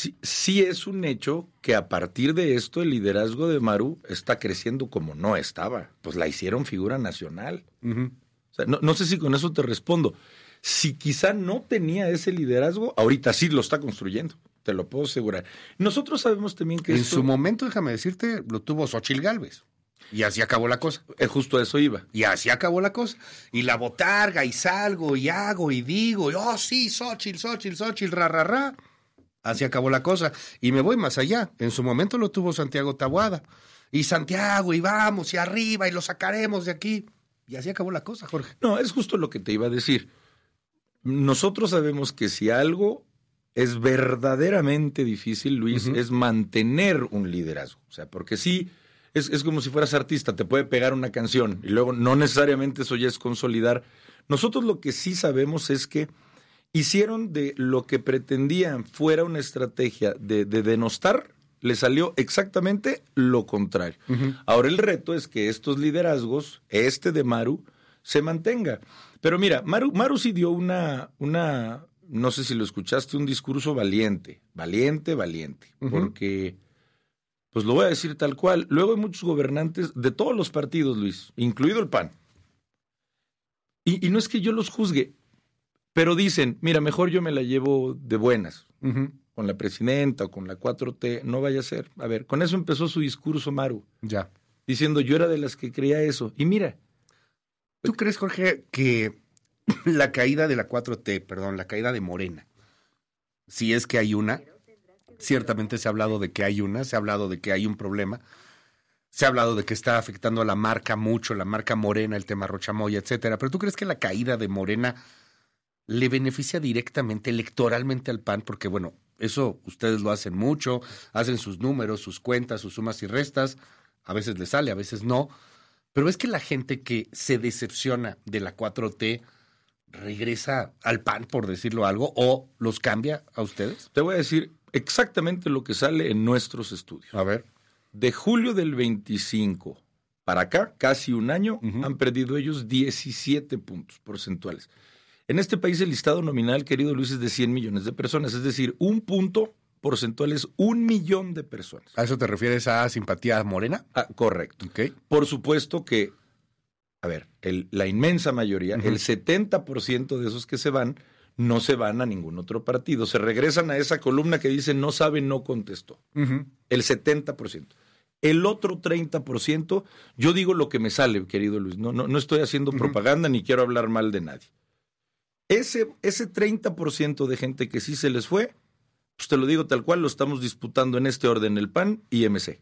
sí es un hecho que a partir de esto el liderazgo de Maru está creciendo como no estaba. Pues la hicieron figura nacional. Uh-huh. O sea, no sé si con eso te respondo. Si quizá no tenía ese liderazgo, ahorita sí lo está construyendo. Te lo puedo asegurar. Nosotros sabemos también que en su momento, déjame decirte, lo tuvo Xóchitl Gálvez. Y así acabó la cosa. Justo a eso iba. Y así acabó la cosa. Y la botarga, y salgo, y hago, y digo, y, oh sí, Xóchitl, ra. Así acabó la cosa. Y me voy más allá. En su momento lo tuvo Santiago Taboada. Y Santiago, y vamos, y arriba, y lo sacaremos de aquí. Y así acabó la cosa, Jorge. No, es justo lo que te iba a decir. Nosotros sabemos que si algo es verdaderamente difícil, Luis, es mantener un liderazgo. O sea, porque sí, es como si fueras artista, te puede pegar una canción y luego no necesariamente eso ya es consolidar. Nosotros lo que sí sabemos es que hicieron de lo que pretendían fuera una estrategia de denostar, le salió exactamente lo contrario. Ahora el reto es que estos liderazgos, de Maru, se mantenga. Pero mira, Maru sí dio una, no sé si lo escuchaste, un discurso valiente, porque, pues lo voy a decir tal cual, luego hay muchos gobernantes de todos los partidos, Luis, incluido el PAN, y no es que yo los juzgue, pero dicen, mira, mejor yo me la llevo de buenas, con la presidenta o con la 4T, no vaya a ser. A ver, con eso empezó su discurso Maru, ya diciendo yo era de las que creía eso, y mira. ¿Tú crees, Jorge, que la caída de la 4T, la caída de Morena, si es que hay una, ciertamente se ha hablado de que hay una, se ha hablado de que hay un problema, se ha hablado de que está afectando a la marca mucho, la marca Morena, el tema Rochamoya, etcétera, pero ¿tú crees que la caída de Morena le beneficia directamente, electoralmente al PAN? Porque, bueno, eso ustedes lo hacen mucho, hacen sus números, sus cuentas, sus sumas y restas, a veces les sale, a veces no. Pero es que la gente que se decepciona de la 4T regresa al PAN, por decirlo algo, o los cambia a ustedes. Te voy a decir exactamente lo que sale en nuestros estudios. A ver. De julio del 25 para acá, casi un año, han perdido ellos 17 puntos porcentuales. En este país el listado nominal, querido Luis, es de 100 millones de personas, es decir, un punto porcentual es 1 millón de personas. ¿A eso te refieres a simpatía morena? Correcto. Okay. Por supuesto que, a ver, la inmensa mayoría, el 70% de esos que se van, no se van a ningún otro partido. Se regresan a esa columna que dice no sabe, no contestó. El 70%. El otro 30%, yo digo lo que me sale, querido Luis. No estoy haciendo propaganda ni quiero hablar mal de nadie. Ese 30% de gente que sí se les fue, pues te lo digo tal cual, lo estamos disputando en este orden, el PAN y MC.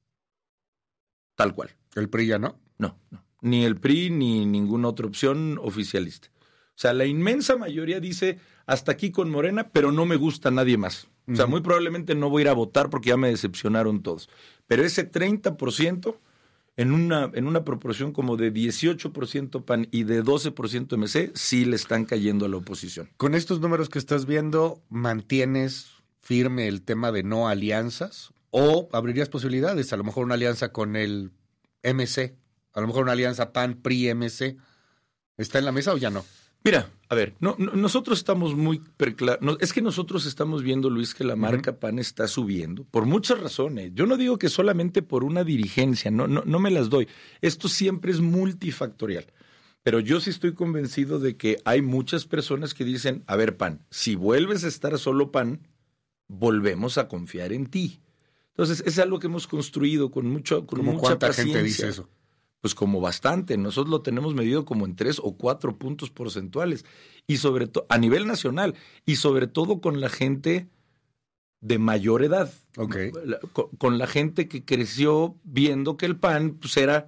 Tal cual. ¿El PRI ya no? No. Ni el PRI ni ninguna otra opción oficialista. O sea, la inmensa mayoría dice hasta aquí con Morena, pero no me gusta nadie más. O sea, muy probablemente no voy a ir a votar porque ya me decepcionaron todos. Pero ese 30%, en una proporción como de 18% PAN y de 12% MC, sí le están cayendo a la oposición. Con estos números que estás viendo, ¿mantienes firme el tema de no alianzas? ¿O abrirías posibilidades? A lo mejor una alianza con el MC, a lo mejor una alianza PAN-PRI-MC. ¿Está en la mesa o ya no? Mira, a ver, nosotros estamos muy claros. Es que nosotros estamos viendo, Luis, que la marca PAN está subiendo por muchas razones. Yo no digo que solamente por una dirigencia, no me las doy. Esto siempre es multifactorial. Pero yo sí estoy convencido de que hay muchas personas que dicen, a ver, PAN, si vuelves a estar solo PAN, volvemos a confiar en ti. Entonces, es algo que hemos construido con mucha ¿Cuánta paciencia. Gente dice eso? Pues como bastante. Nosotros lo tenemos medido como en 3 o 4 puntos porcentuales. Y sobre todo, a nivel nacional, y sobre todo con la gente de mayor edad. Okay. Con la gente que creció viendo que el PAN, pues era...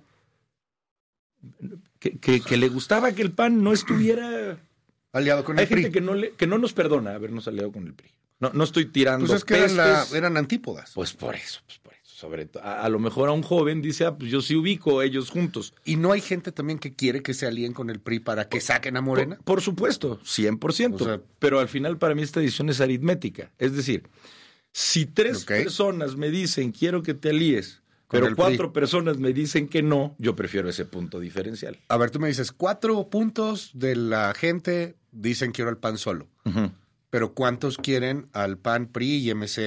Que le gustaba que el PAN no estuviera... aliado con el PRI. Hay gente que no nos perdona habernos aliado con el PRI. No estoy tirando pues es que eran antípodas. Pues por eso. Sobre todo, a lo mejor a un joven dice, pues yo sí ubico a ellos juntos. ¿Y no hay gente también que quiere que se alíen con el PRI para que saquen a Morena? Por supuesto, 100%. O sea, pero al final para mí esta decisión es aritmética. Es decir, si 3 personas me dicen quiero que te alíes, pero 4 personas me dicen que no, yo prefiero ese punto diferencial. A ver, tú me dices, 4 puntos de la gente dicen quiero al PAN solo. Pero ¿cuántos quieren al PAN, PRI y MC?